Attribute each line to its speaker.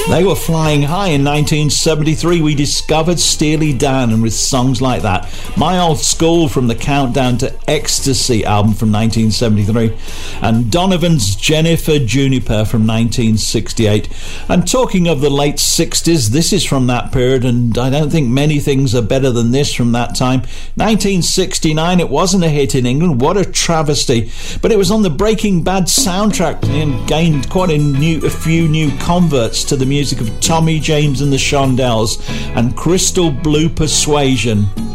Speaker 1: They were flying high in 1973. We discovered Steely Dan, and with songs like that. My Old School from the Countdown to Ecstasy album from 1973. And Donovan's Jennifer Juniper from 1968. And talking of the late 60s, this is from that period, and I don't think many things are better than this from that time. 1969, it wasn't a hit in England. What a travesty. But it was on the Breaking Bad soundtrack and gained quite a few new converts to the music of Tommy James and the Shondells and Crystal Blue Persuasion.